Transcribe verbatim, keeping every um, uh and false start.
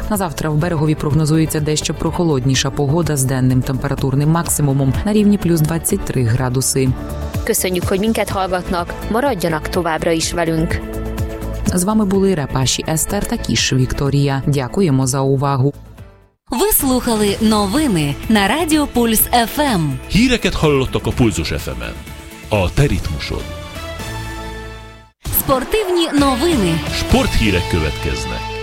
На завтра в Берегові прогнозується дещо прохолодніша погода з денним температурним максимумом на рівні плюс двадцять три градуси. Köszönjük, hogy minket hallgatnak, maradjanak továbbra is velünk. З вами були Репаші Естер та Кіш Вікторія. Дякуємо за увагу. Ви слухали новини на Радіо Пульс еф ем. Híreket hallottak a Pulzus еф емен. A te ritmusod. Спортивні новини. Sporthírek következnek.